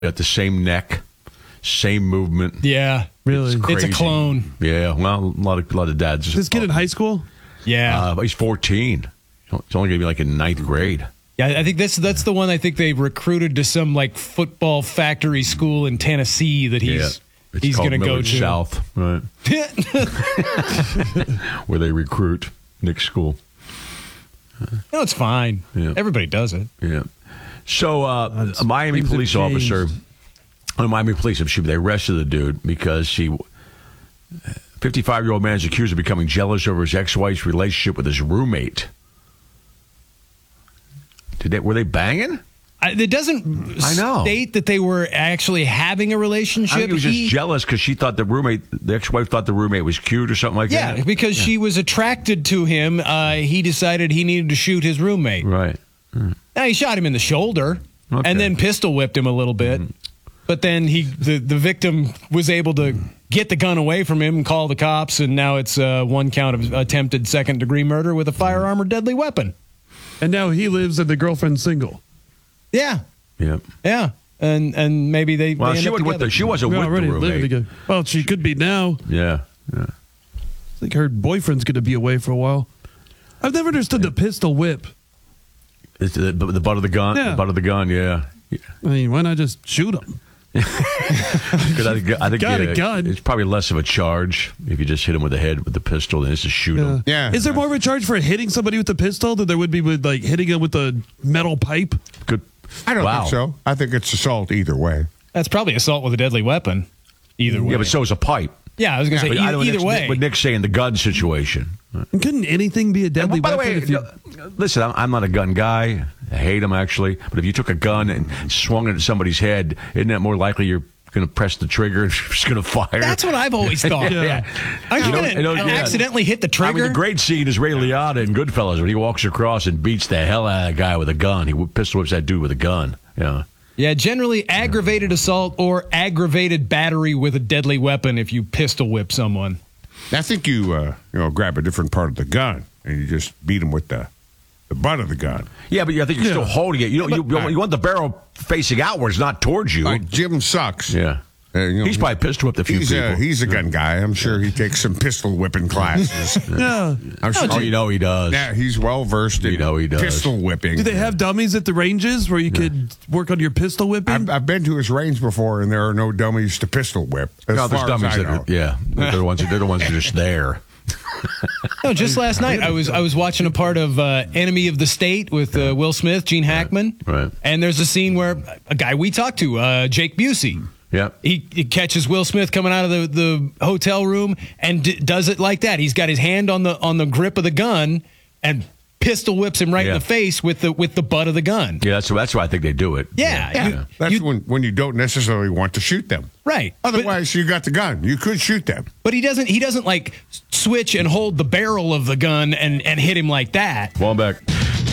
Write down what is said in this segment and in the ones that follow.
Got the same neck, same movement. Yeah, really. It's a clone. Yeah, well, a lot of dads. Is this kid in high school? Yeah, he's 14. He's only going to be like in 9th grade. Yeah, I think that's the one I think they recruited to some like football factory school in Tennessee that he's going to go to. South, right? Where they recruit Nick's school. No, it's fine. Yeah. Everybody does it. Yeah. So, a Miami police officer, they arrested the dude because 55-year-old man is accused of becoming jealous over his ex-wife's relationship with his roommate. Were they banging? It doesn't state that they were actually having a relationship. I think he was just jealous because the ex-wife thought the roommate was cute or something like that. Yeah, because she was attracted to him. He decided he needed to shoot his roommate. Right. Now, he shot him in the shoulder and then pistol whipped him a little bit. But then the victim was able to get the gun away from him and call the cops, and now it's 1 count of attempted second-degree murder with a firearm or deadly weapon. And now he lives and the girlfriend's single. Yeah. Yep. Yeah. And maybe they. Well, she wasn't with the roommate. Together. Well, she could be now. Yeah. I think her boyfriend's going to be away for a while. I've never understood the pistol whip. It's the butt of the gun. Yeah. The butt of the gun. Yeah. I mean, why not just shoot him? Because I think got a gun. It's probably less of a charge if you just hit him with the head with the pistol than just to shoot him. Yeah. Is there more of a charge for hitting somebody with a pistol than there would be with like hitting him with a metal pipe? Good. I don't think so. I think it's assault either way. That's probably assault with a deadly weapon. Either way. Yeah, but so is a pipe. Yeah, I was going to say either way. But Nick's saying the gun situation. And couldn't anything be a deadly weapon? By the way, listen, I'm not a gun guy. I hate them, actually. But if you took a gun and swung it at somebody's head, isn't that more likely you're going to press the trigger and you're just going to fire? That's what I've always thought. Yeah. Aren't you going to accidentally hit the trigger? I mean, the great scene is Ray Liotta in Goodfellas when he walks across and beats the hell out of a guy with a gun. He pistol whips that dude with a gun. Yeah. Yeah, generally aggravated assault or aggravated battery with a deadly weapon if you pistol whip someone. I think you grab a different part of the gun and you just beat him with the butt of the gun. Yeah, but I think you're still holding it. You want the barrel facing outwards, not towards you. Jim sucks. Yeah. He's probably pistol whipped a few people. He's a gun guy. I'm sure he takes some pistol whipping classes. Yeah. I'm sure he does. Yeah, he's well versed in he does. pistol whipping. Do they have dummies at the ranges where you could work on your pistol whipping? I've been to his range before, and there are no dummies to pistol whip. No, there's dummies that are, they're the ones that are just there. No, just last night I was watching a part of Enemy of the State with Will Smith, Gene Hackman, right? And there's a scene where a guy we talked to, Jake Busey, he catches Will Smith coming out of the hotel room and does it like that. He's got his hand on the grip of the gun and pistol whips him right in the face with the butt of the gun. Yeah, that's why I think they do it. Yeah. That's when you don't necessarily want to shoot them. Right. Otherwise, you got the gun. You could shoot them. But he doesn't like switch and hold the barrel of the gun and hit him like that. Well, I'm back.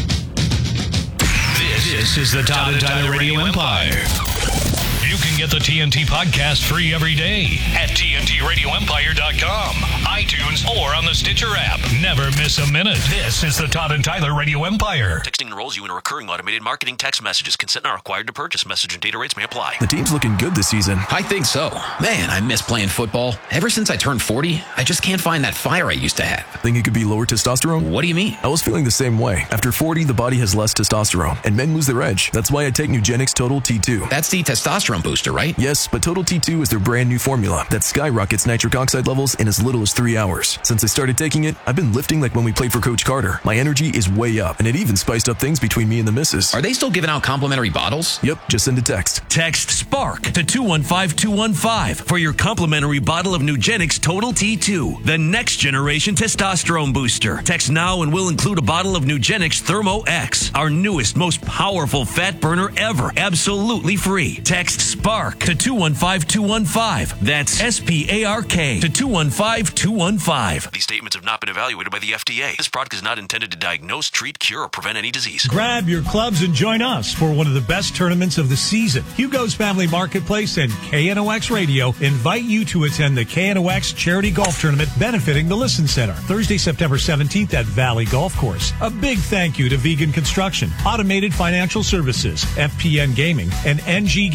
This is the Todd and Tyler Radio Empire. You can get the TNT podcast free every day at TNTRadioEmpire.com, iTunes, or on the Stitcher app. Never miss a minute. This is the Todd and Tyler Radio Empire. Texting enrolls you in a recurring automated marketing text messages. Consent not required to purchase. Message and data rates may apply. The team's looking good this season. I think so. Man, I miss playing football. Ever since I turned 40, I just can't find that fire I used to have. Think it could be lower testosterone? What do you mean? I was feeling the same way. After 40, the body has less testosterone, and men lose their edge. That's why I take Nugenix Total T2. That's the testosterone booster, right? Yes, but Total T2 is their brand new formula that skyrockets nitric oxide levels in as little as 3 hours. Since I started taking it, I've been lifting like when we played for Coach Carter. My energy is way up, and it even spiced up things between me and the missus. Are they still giving out complimentary bottles? Yep, just send a text. Text SPARK to 215-215 for your complimentary bottle of Nugenix Total T2, the next generation testosterone booster. Text now and we'll include a bottle of Nugenix Thermo X, our newest, most powerful fat burner ever, absolutely free. Text SPARK to 215-215. That's SPARK to 215-215. These statements have not been evaluated by the FDA. This product is not intended to diagnose, treat, cure, or prevent any disease. Grab your clubs and join us for one of the best tournaments of the season. Hugo's Family Marketplace and KNOX Radio invite you to attend the KNOX Charity Golf Tournament benefiting the Listen Center, Thursday, September 17th at Valley Golf Course. A big thank you to Vegan Construction, Automated Financial Services, FPN Gaming, and NG Gaming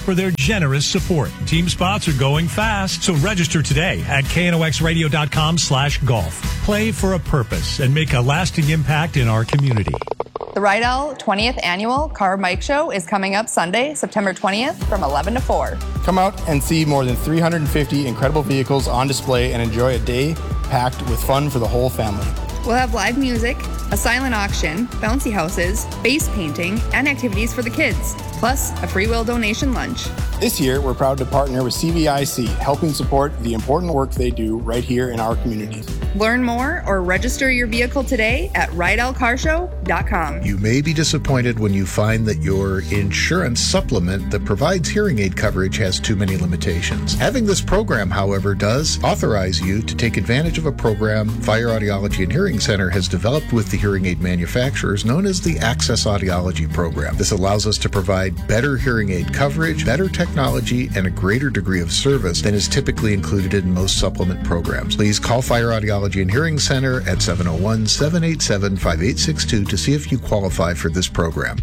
for their generous support. Team spots are going fast, so register today at knoxradio.com/golf. Play for a purpose and make a lasting impact in our community. The Rydell 20th Annual Car Bike Show is coming up Sunday, September 20th from 11 to 4. Come out and see more than 350 incredible vehicles on display and enjoy a day packed with fun for the whole family. We'll have live music, a silent auction, bouncy houses, face painting, and activities for the kids, plus a free will donation lunch. This year, we're proud to partner with CVIC, helping support the important work they do right here in our communities. Learn more or register your vehicle today at RydellCarShow.com. You may be disappointed when you find that your insurance supplement that provides hearing aid coverage has too many limitations. Having this program, however, does authorize you to take advantage of a program Fire Audiology and Hearing Center has developed with the hearing aid manufacturers known as the Access Audiology Program. This allows us to provide better hearing aid coverage, better technology, and a greater degree of service than is typically included in most supplement programs. Please call Fire Audiology and Hearing Center at 701-787-5862 to see if you qualify for this program.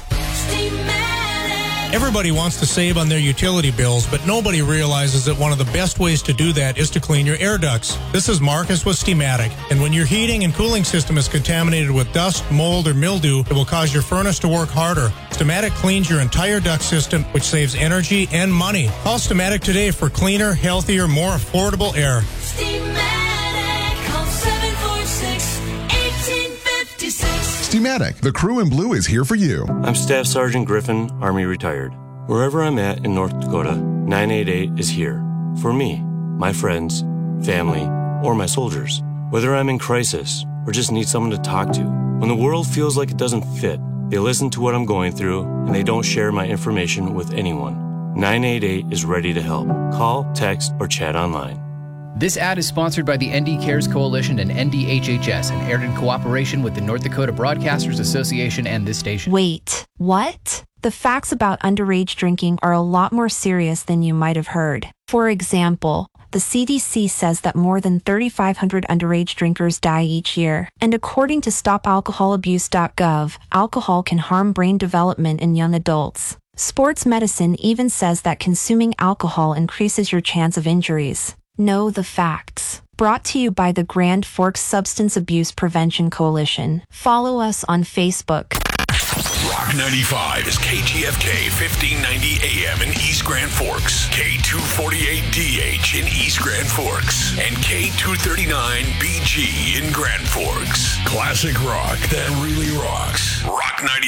Everybody wants to save on their utility bills, but nobody realizes that one of the best ways to do that is to clean your air ducts. This is Marcus with Steamatic, and when your heating and cooling system is contaminated with dust, mold, or mildew, it will cause your furnace to work harder. Steamatic cleans your entire duct system, which saves energy and money. Call Steamatic today for cleaner, healthier, more affordable air. Steamatic, the crew in blue is here for you. I'm Staff Sergeant Griffin, Army retired. Wherever I'm at in North Dakota, 988 is here. For me, my friends, family, or my soldiers. Whether I'm in crisis or just need someone to talk to. When the world feels like it doesn't fit, they listen to what I'm going through and they don't share my information with anyone. 988 is ready to help. Call, text, or chat online. This ad is sponsored by the ND Cares Coalition and NDHHS and aired in cooperation with the North Dakota Broadcasters Association and this station. Wait, what? The facts about underage drinking are a lot more serious than you might have heard. For example, the CDC says that more than 3,500 underage drinkers die each year. And according to StopAlcoholAbuse.gov, alcohol can harm brain development in young adults. Sports medicine even says that consuming alcohol increases your chance of injuries. Know the facts. Brought to you by the Grand Forks Substance Abuse Prevention Coalition. Follow us on Facebook. Rock 95 is KGFK 1590 AM in East Grand Forks, K248DH in East Grand Forks, and K239BG in Grand Forks. Classic rock that really rocks. Rock 95.